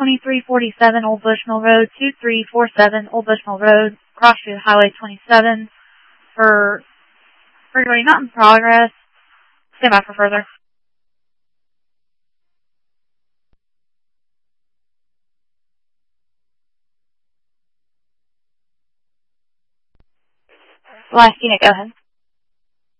2347 Old Bushnell Road, 2347 Old Bushnell Road, cross to Highway 27 for burglary not in progress. Stand by for further. Last unit, go ahead.